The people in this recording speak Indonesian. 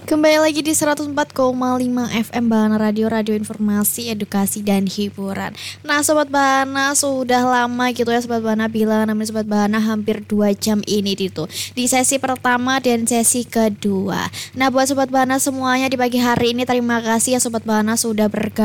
Kembali lagi di 104,5 FM Bahana Radio, radio informasi, edukasi, dan hiburan. Nah Sobat Bahana, sudah lama gitu ya Sobat Bahana bilang namanya Sobat Bahana hampir 2 jam ini gitu di sesi pertama dan sesi kedua. Nah buat Sobat Bahana semuanya di pagi hari ini, terima kasih ya Sobat Bahana sudah bergabung